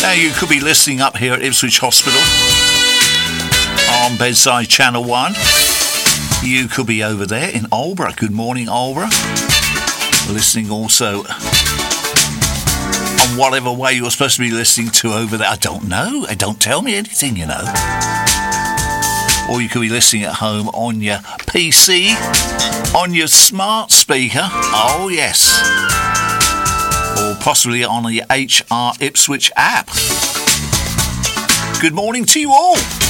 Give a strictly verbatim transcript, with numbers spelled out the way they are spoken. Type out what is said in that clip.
Now, you could be listening up here at Ipswich Hospital on Bedside Channel one. You could be over there in Aldeburgh. Good morning, Aldeburgh. Listening also on whatever way you're supposed to be listening to over there. I don't know. They don't tell me anything, you know. Or you could be listening at home on your P C, on your smart speaker. Oh, yes. Or possibly on the H R Ipswich app. Good morning to you all.